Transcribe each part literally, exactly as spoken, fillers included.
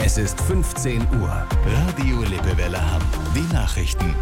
Es ist fünfzehn Uhr. Radio Lippewelle Hamm. Die Nachrichten.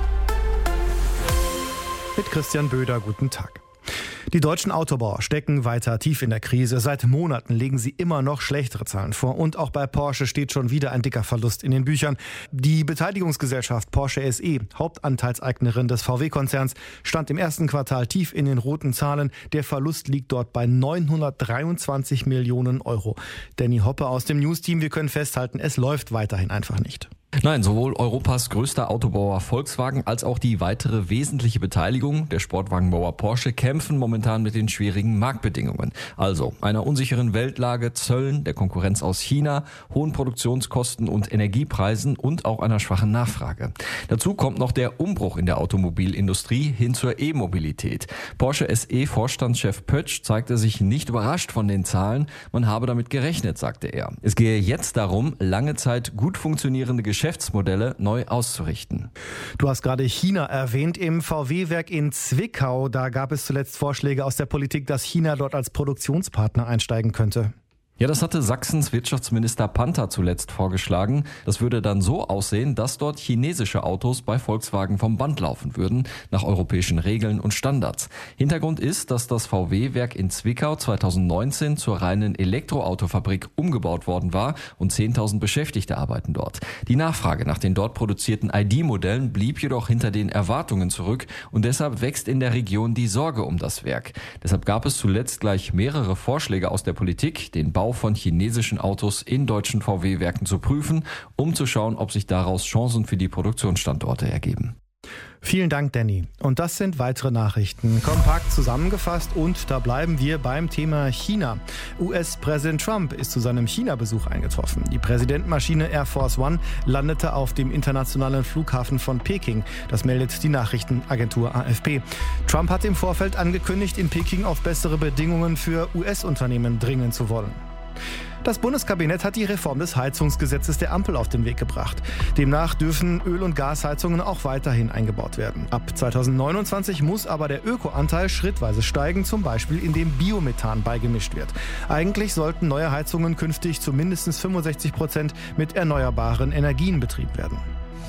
Mit Christian Böder, guten Tag. Die deutschen Autobauer stecken weiter tief in der Krise. Seit Monaten legen sie immer noch schlechtere Zahlen vor. Und auch bei Porsche steht schon wieder ein dicker Verlust in den Büchern. Die Beteiligungsgesellschaft Porsche S E, Hauptanteilseignerin des V W-Konzerns, stand im ersten Quartal tief in den roten Zahlen. Der Verlust liegt dort bei neunhundertdreiundzwanzig Millionen Euro. Danny Hoppe aus dem News-Team, wir können festhalten, es läuft weiterhin einfach nicht. Nein, sowohl Europas größter Autobauer Volkswagen als auch die weitere wesentliche Beteiligung, der Sportwagenbauer Porsche, kämpfen momentan mit den schwierigen Marktbedingungen. Also einer unsicheren Weltlage, Zöllen, der Konkurrenz aus China, hohen Produktionskosten und Energiepreisen und auch einer schwachen Nachfrage. Dazu kommt noch der Umbruch in der Automobilindustrie hin zur E-Mobilität. Porsche S E-Vorstandschef Pötsch zeigte sich nicht überrascht von den Zahlen. Man habe damit gerechnet, sagte er. Es gehe jetzt darum, lange Zeit gut funktionierende Geschäftsmodelle neu auszurichten. Du hast gerade China erwähnt. Im V W-Werk in Zwickau, da gab es zuletzt Vorschläge aus der Politik, dass China dort als Produktionspartner einsteigen könnte. Ja, das hatte Sachsens Wirtschaftsminister Panther zuletzt vorgeschlagen. Das würde dann so aussehen, dass dort chinesische Autos bei Volkswagen vom Band laufen würden, nach europäischen Regeln und Standards. Hintergrund ist, dass das V W-Werk in Zwickau zweitausendneunzehn zur reinen Elektroautofabrik umgebaut worden war und zehntausend Beschäftigte arbeiten dort. Die Nachfrage nach den dort produzierten I D-Modellen blieb jedoch hinter den Erwartungen zurück und deshalb wächst in der Region die Sorge um das Werk. Deshalb gab es zuletzt gleich mehrere Vorschläge aus der Politik, den Bau von chinesischen Autos in deutschen V W-Werken zu prüfen, um zu schauen, ob sich daraus Chancen für die Produktionsstandorte ergeben. Vielen Dank, Danny. Und das sind weitere Nachrichten. Kompakt zusammengefasst und da bleiben wir beim Thema China. U S-Präsident Trump ist zu seinem China-Besuch eingetroffen. Die Präsidentenmaschine Air Force One landete auf dem internationalen Flughafen von Peking. Das meldet die Nachrichtenagentur A F P. Trump hat im Vorfeld angekündigt, in Peking auf bessere Bedingungen für U S-Unternehmen dringen zu wollen. Das Bundeskabinett hat die Reform des Heizungsgesetzes der Ampel auf den Weg gebracht. Demnach dürfen Öl- und Gasheizungen auch weiterhin eingebaut werden. Ab zweitausendneunundzwanzig muss aber der Ökoanteil schrittweise steigen, zum Beispiel indem Biomethan beigemischt wird. Eigentlich sollten neue Heizungen künftig zu mindestens fünfundsechzig Prozent mit erneuerbaren Energien betrieben werden.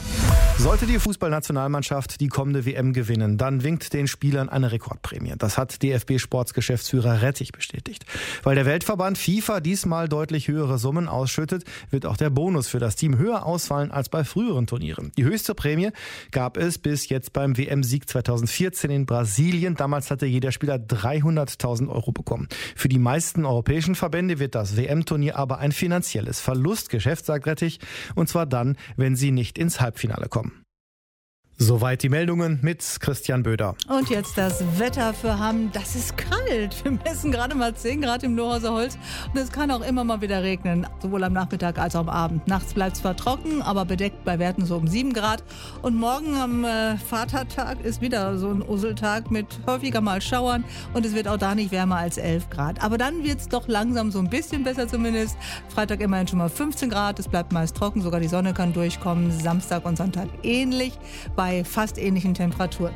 Sollte die Fußballnationalmannschaft die kommende W M gewinnen, dann winkt den Spielern eine Rekordprämie. Das hat D F B-Sportsgeschäftsführer Rettich bestätigt. Weil der Weltverband FIFA diesmal deutlich höhere Summen ausschüttet, wird auch der Bonus für das Team höher ausfallen als bei früheren Turnieren. Die höchste Prämie gab es bis jetzt beim W M-Sieg zweitausendvierzehn in Brasilien. Damals hatte jeder Spieler dreihunderttausend Euro bekommen. Für die meisten europäischen Verbände wird das W M-Turnier aber ein finanzielles Verlustgeschäft, sagt Rettich. Und zwar dann, wenn sie nicht ins Halbfinale kommen. Soweit die Meldungen mit Christian Böder. Und jetzt das Wetter für Hamm. Das ist kalt. Wir messen gerade mal zehn Grad im Lohhauser Holz. Und es kann auch immer mal wieder regnen, sowohl am Nachmittag als auch am Abend. Nachts bleibt es zwar trocken, aber bedeckt bei Werten so um sieben Grad. Und morgen am äh, Vatertag ist wieder so ein Usseltag mit häufiger mal Schauern. Und es wird auch da nicht wärmer als elf Grad. Aber dann wird es doch langsam so ein bisschen besser zumindest. Freitag immerhin schon mal fünfzehn Grad. Es bleibt meist trocken, sogar die Sonne kann durchkommen. Samstag und Sonntag ähnlich. Bei Bei fast ähnlichen Temperaturen.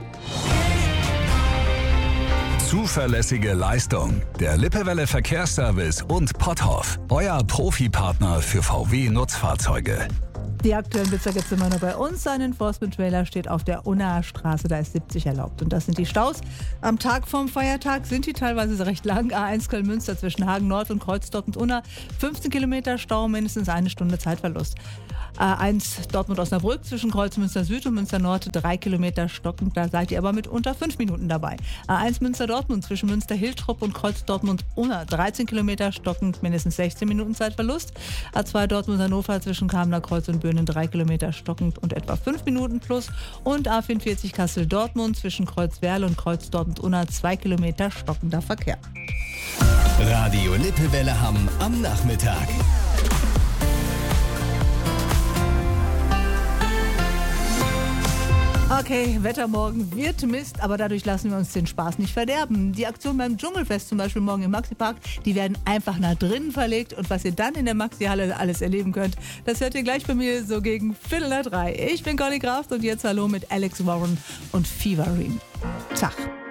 Zuverlässige Leistung. Der Lippewelle Verkehrsservice und Potthoff. Euer Profipartner für V W-Nutzfahrzeuge. Die aktuellen Blitzer gibt es immer nur bei uns. Ein Enforcement-Trailer steht auf der Unnaer Straße, da ist siebzig erlaubt. Und das sind die Staus. Am Tag vorm Feiertag sind die teilweise recht lang. A eins Köln-Münster zwischen Hagen Nord und Kreuzdorf und Unna. fünfzehn Kilometer Stau, mindestens eine Stunde Zeitverlust. A eins Dortmund-Osnabrück zwischen Kreuz-Münster Süd und Münster Nord, drei Kilometer stockend. Da seid ihr aber mit unter fünf Minuten dabei. A eins Münster-Dortmund zwischen Münster-Hiltrop und Kreuz-Dortmund-Unna, dreizehn Kilometer stockend, mindestens sechzehn Minuten Zeitverlust. A zwei Dortmund-Hannover zwischen Kamener Kreuz und Böhnen, drei Kilometer stockend und etwa fünf Minuten plus. Und A vierundvierzig Kassel-Dortmund zwischen Kreuzwerl und Kreuz-Dortmund-Unna, zwei Kilometer stockender Verkehr. Radio Lippewelle Hamm am Nachmittag. Okay, Wetter morgen wird Mist, aber dadurch lassen wir uns den Spaß nicht verderben. Die Aktion beim Dschungelfest zum Beispiel morgen im Maxi-Park, die werden einfach nach drinnen verlegt. Und was ihr dann in der Maxi-Halle alles erleben könnt, das hört ihr gleich bei mir so gegen Viertel nach drei. Ich bin Conny Kraft und jetzt hallo mit Alex Warren und Fever Ring. Tag.